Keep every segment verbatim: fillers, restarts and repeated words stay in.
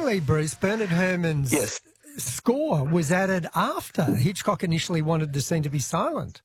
interestingly, Bruce, Bernard Herrmann's Yes. score was added after Hitchcock initially wanted the scene to be silent.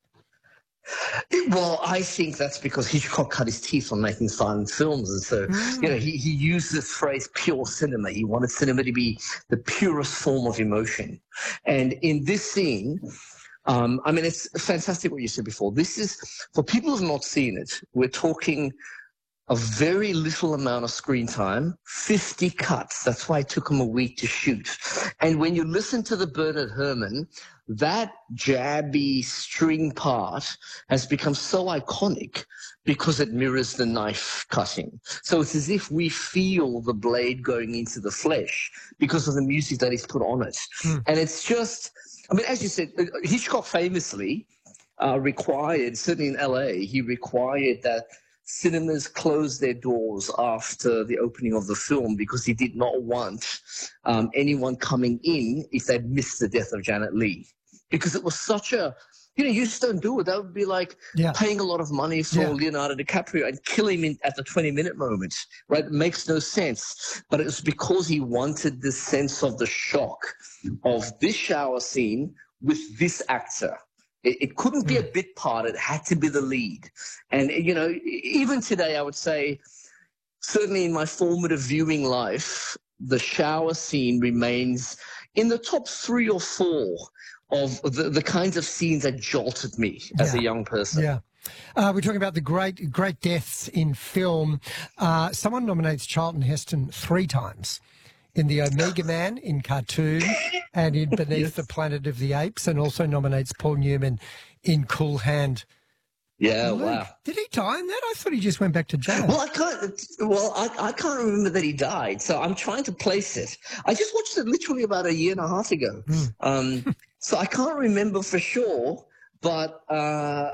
Well, I think that's because Hitchcock cut his teeth on making silent films. And so, Mm. you know, he, he used this phrase pure cinema. He wanted cinema to be the purest form of emotion. And in this scene, um, I mean, it's fantastic what you said before. This is, for people who've not seen it, we're talking a very little amount of screen time, fifty cuts. That's why it took him a week to shoot. And when you listen to the Bernard Herrmann, that jabby string part has become so iconic because it mirrors the knife cutting. So it's as if we feel the blade going into the flesh because of the music that he's put on it. Mm. And it's just, I mean, as you said, Hitchcock famously uh, required, certainly in L A, he required that cinemas closed their doors after the opening of the film because he did not want um, anyone coming in if they'd missed the death of Janet Leigh. Because it was such a, you know, you just don't do it. That would be like yeah. paying a lot of money for yeah. Leonardo DiCaprio and kill him in, at the twenty-minute moment, right? It makes no sense. But it was because he wanted this sense of the shock of this shower scene with this actor. It, it couldn't be a bit part. It had to be the lead. And, you know, even today, I would say, certainly in my formative viewing life, the shower scene remains in the top three or four of the, the kinds of scenes that jolted me as yeah. a young person. Yeah. Uh, we're talking about the great, great deaths in film. Uh, someone nominates Charlton Heston three times. In The Omega Man, in Cartoon, and in Beneath yes. the Planet of the Apes, and also nominates Paul Newman in Cool Hand. Yeah, Luke, wow. Did he die in that? I thought he just went back to jail. Well, I can't. Well, I, I can't remember that he died, so I'm trying to place it. I just watched it literally about a year and a half ago, mm. um, so I can't remember for sure. But uh,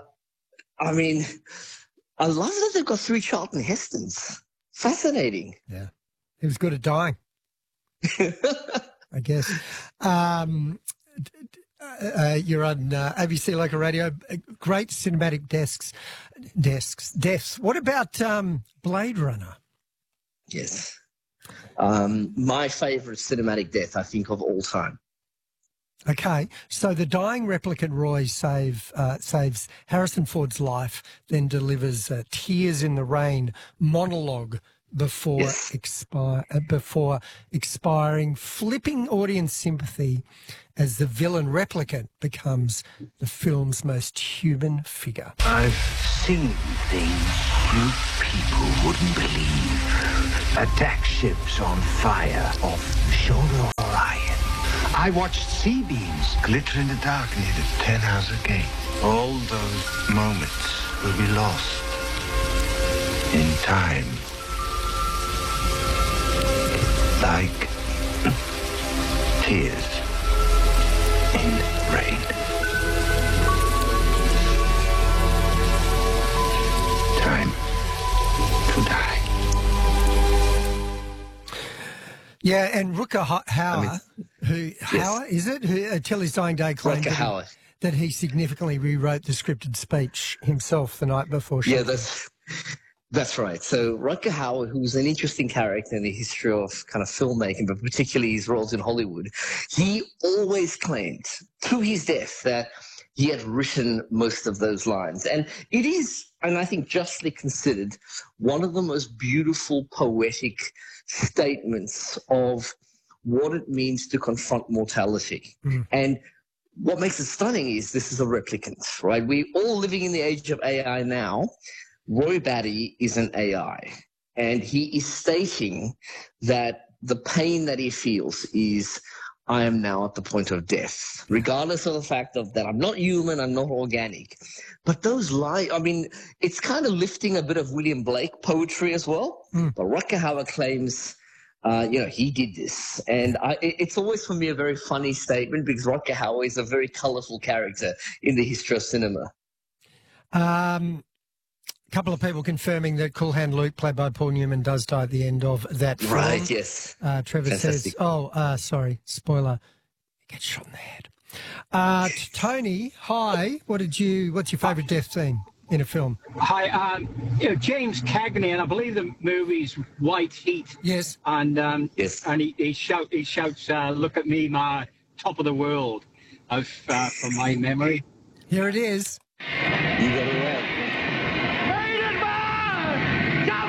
I mean, I love that they've got three Charlton Hestons. Fascinating. Yeah, he was good at dying. I guess. Um, uh, you're on uh, A B C Local Radio. Great cinematic desks, desks, deaths. What about um, Blade Runner? Yes. Um, my favourite cinematic death, I think, of all time. Okay, so the dying replicant Roy save, uh, saves Harrison Ford's life, then delivers a Tears in the Rain monologue before yes. expire uh, before expiring, flipping audience sympathy as the villain replicant becomes the film's most human figure. I've seen things you people wouldn't believe. Attack ships on fire off the shoulder of Orion. I watched C-beams glitter in the dark near the Ten Hauser Gate. All those moments will be lost in time. Like tears in rain. Time to die. Yeah, and Rutger Hauer, I mean, who yes. Hauer is it? Who until his dying day claimed that he, that he significantly rewrote the scripted speech himself the night before. Yeah, that's. That's right. So Rutger Hauer, who's an interesting character in the history of kind of filmmaking, but particularly his roles in Hollywood, he always claimed to his death that he had written most of those lines. And it is, and I think justly considered, one of the most beautiful poetic statements of what it means to confront mortality. Mm. And what makes it stunning is this is a replicant, right? We're all living in the age of A I now. Roy Batty is an A I, and he is stating that the pain that he feels is, I am now at the point of death, regardless of the fact of that I'm not human, I'm not organic. But those lines, I mean, it's kind of lifting a bit of William Blake poetry as well. Mm. But Rutger Hauer claims, uh, you know, he did this. And I, it's always for me a very funny statement because Rutger Hauer is a very colorful character in the history of cinema. Um. Couple of people confirming that Cool Hand Luke, played by Paul Newman, does die at the end of that film. Right, yes. Uh, Trevor Fantastic. says, oh, uh, sorry, spoiler, he gets shot in the head. Uh, Tony, hi, what did you, what's your favourite death scene? in a film? Hi, um, you know, James Cagney, and I believe the movie's White Heat. Yes. And um, Yes. and he, he shout he shouts, uh, "Look at me, my top of the world," of uh, from my memory. Here it is. You got it right. Hated man! Top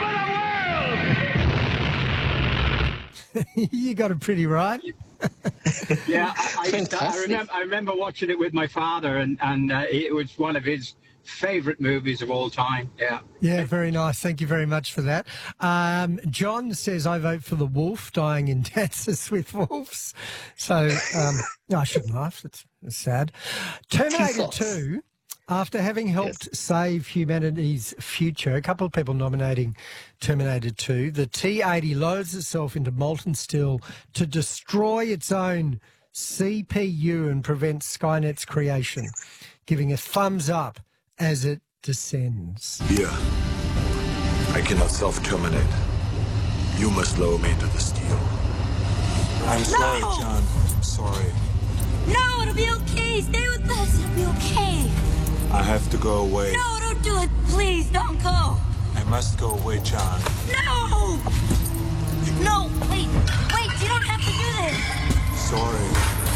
of the world! You got it pretty right. Yeah, I, I, I Fantastic. remember I remember watching it with my father, and and uh, it was one of his favourite movies of all time. Yeah. Yeah, very nice. Thank you very much for that. Um, John says, I vote for the wolf dying in Dances with Wolves. So, um, no, I shouldn't laugh. That's, that's sad. Terminator two, after having helped Yes. save humanity's future, a couple of people nominating Terminator two, the T eighty loads itself into molten steel to destroy its own C P U and prevent Skynet's creation, giving a thumbs up as it descends. Here, I cannot self-terminate. You must lower me into the steel. I'm sorry, No! John. I'm sorry. No, it'll be okay. Stay with us. It'll be okay. I have to go away. No, don't do it. Please, don't go. I must go away, John. No! No, wait. Wait, you don't have to do this. Sorry.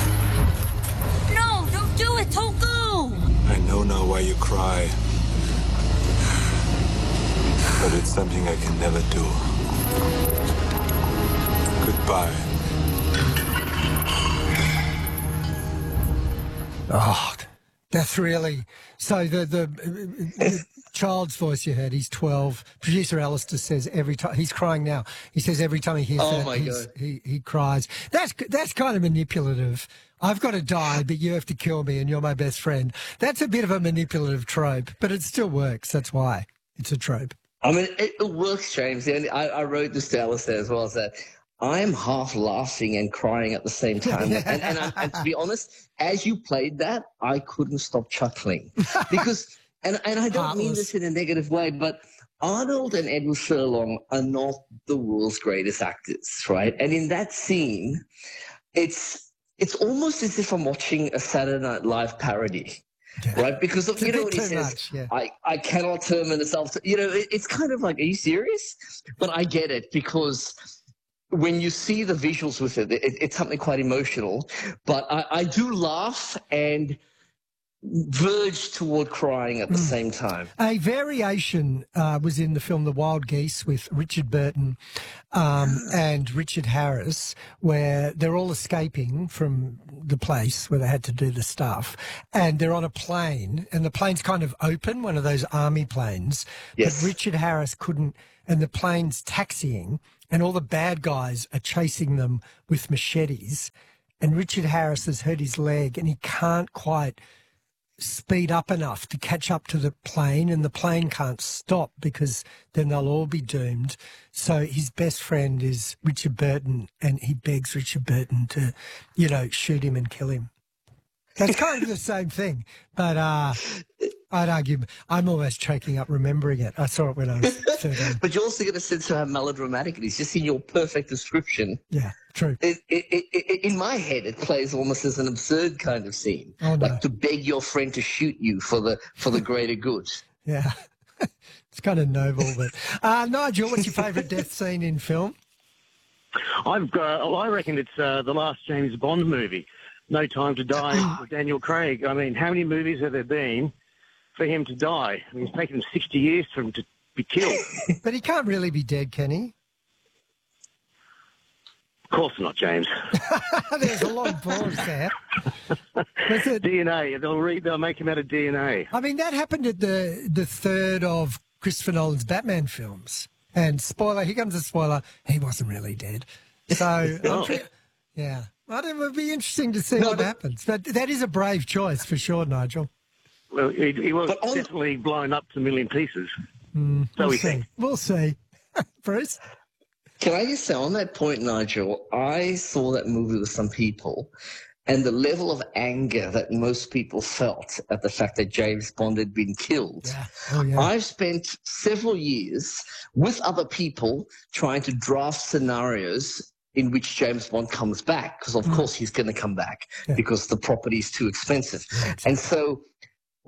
No, don't do it. Don't go. I know now why you cry. But it's something I can never do. Goodbye. Oh, that's really so. The, the the child's voice you heard. He's twelve. Producer Alistair says every time he's crying now. He says every time he hears Oh that, my he's, God. he he cries. That's that's kind of manipulative. I've got to die, but you have to kill me, and you're my best friend. That's a bit of a manipulative trope, but it still works. That's why it's a trope. I mean, it, it works, James. And I, I wrote this to Alistair as well, is that I am half laughing and crying at the same time. and, and, I, and to be honest, as you played that, I couldn't stop chuckling. Because, and, and I don't mean Heartless. this in a negative way, but Arnold and Edward Furlong are not the world's greatest actors, right? And in that scene, it's it's almost as if I'm watching a Saturday Night Live parody. Yeah. Right, because of, It's a you know bit what he too says, much, yeah. I, I cannot terminate myself. You know, it, it's kind of like, are you serious? But I get it, because when you see the visuals with it, it it's something quite emotional. But I, I do laugh and verge toward crying at the same time. A variation uh, was in the film The Wild Geese with Richard Burton um, and Richard Harris, where they're all escaping from the place where they had to do the stuff, and they're on a plane, and the plane's kind of open, one of those army planes. Yes. But Richard Harris couldn't, and the plane's taxiing, and all the bad guys are chasing them with machetes, and Richard Harris has hurt his leg, and he can't quite speed up enough to catch up to the plane, and the plane can't stop because then they'll all be doomed. So his best friend is Richard Burton, and he begs Richard Burton to, you know, shoot him and kill him. That's kind of the same thing, but uh, I'd argue I'm almost choking up remembering it. I saw it when I was thirteen. But you also get a sense of how melodramatic it is, just in your perfect description. Yeah, true. It, it, it, it, in my head, it plays almost as an absurd kind of scene, Oh, no. like to beg your friend to shoot you for the for the greater good. Yeah. It's kind of noble, but uh, Nigel, what's your favourite death scene in film? I've got, well, I reckon it's uh, the last James Bond movie, No Time to Die, with Daniel Craig. I mean, how many movies have there been for him to die? I mean, it's taken him sixty years for him to be killed. But he can't really be dead, can he? Of course not, James. There's a long pause there. Was it, D N A. They'll read. They'll make him out of D N A. I mean, that happened at the the third of Christopher Nolan's Batman films. And spoiler, here comes a spoiler, he wasn't really dead. So, I'm Oh. pre- yeah. Well, it would be interesting to see No, what but- happens. But that is a brave choice for sure, Nigel. Well, he, he was But on- definitely blown up to a million pieces. so We'll we see. think. We'll see. Bruce? Can I just say on that point, Nigel, I saw that movie with some people, and the level of anger that most people felt at the fact that James Bond had been killed. Yeah. Oh, yeah. I've spent several years with other people trying to draft scenarios in which James Bond comes back, because of course he's going to come back Yeah. because the property is too expensive. And so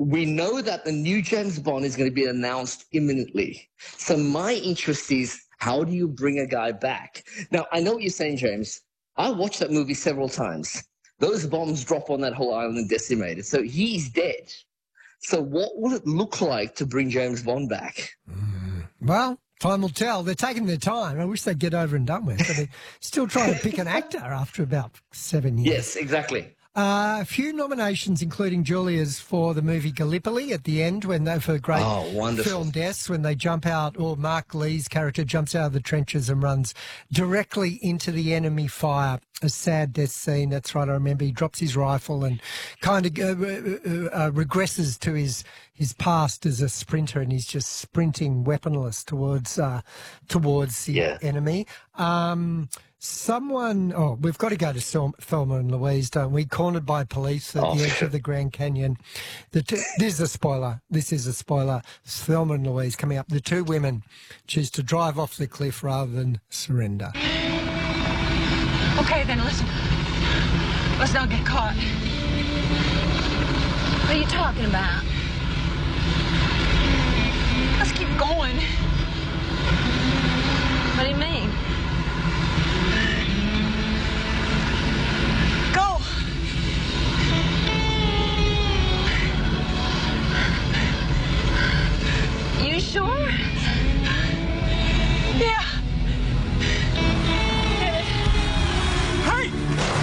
we know that the new James Bond is going to be announced imminently. So my interest is, how do you bring a guy back? Now, I know what you're saying, James. I watched that movie several times. Those bombs drop on that whole island and decimate it. So he's dead. So what will it look like to bring James Bond back? Mm, well, time will tell. They're taking their time. I wish they'd get over and done with. But they're still trying to pick an actor after about seven years. Yes, exactly. Uh, a few nominations, including Julia's for the movie Gallipoli at the end, when they for great oh, film deaths, when they jump out, or Mark Lee's character jumps out of the trenches and runs directly into the enemy fire. A sad death scene. That's right. I remember he drops his rifle and kind of uh, uh, regresses to his his past as a sprinter, and he's just sprinting weaponless towards uh, towards the yeah. enemy. Um, Someone, oh, we've got to go to Sel- Thelma and Louise, don't we? Cornered by police at oh, the edge of the Grand Canyon. The two, this is a spoiler. This is a spoiler. Thelma and Louise coming up. The two women choose to drive off the cliff rather than surrender. Okay, then listen. Let's not get caught. What are you talking about? Let's keep going. What do you mean? Go! You sure? Yeah. Hey!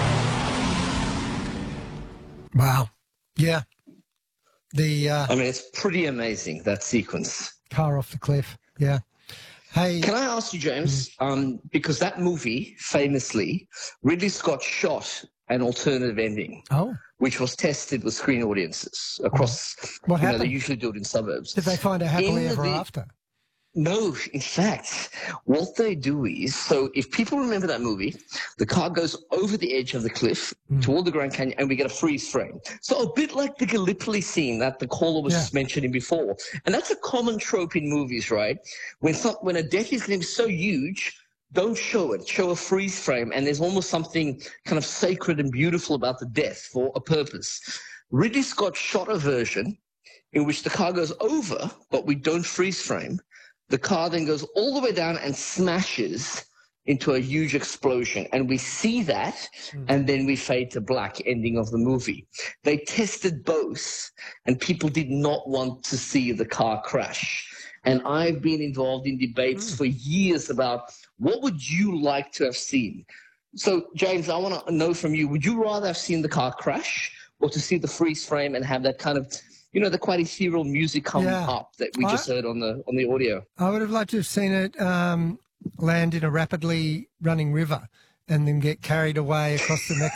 Wow. Yeah. The uh, I mean, it's pretty amazing, that sequence. Car off the cliff. Yeah. Hey, can I ask you, James, mm. um, because that movie, famously, Ridley Scott shot an alternative ending, oh. which was tested with screen audiences across, what you happened? know, they usually do it in suburbs. Did they find a happily in ever the, after? No, in fact, what they do is, so if people remember that movie, the car goes over the edge of the cliff mm. toward the Grand Canyon, and we get a freeze frame. So a bit like the Gallipoli scene that the caller was yeah. mentioning before. And that's a common trope in movies, right? When some, when a death is going to be so huge, don't show it. Show a freeze frame, and there's almost something kind of sacred and beautiful about the death for a purpose. Ridley Scott shot a version in which the car goes over, but we don't freeze frame. The car then goes all the way down and smashes into a huge explosion. And we see that, mm. and then we fade to black, ending of the movie. They tested both, and people did not want to see the car crash. And I've been involved in debates mm. for years about what would you like to have seen? So, James, I want to know from you, would you rather have seen the car crash or to see the freeze frame and have that kind of, you know, the quite ethereal music come yeah. up that we just I, heard on the on the audio? I would have liked to have seen it um, land in a rapidly running river and then get carried away across the Mexican